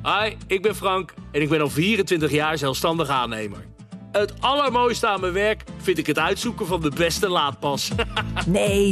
Hi, ik ben Frank en ik ben al 24 jaar zelfstandig aannemer. Het allermooiste aan mijn werk vind ik het uitzoeken van de beste laadpas. Nee,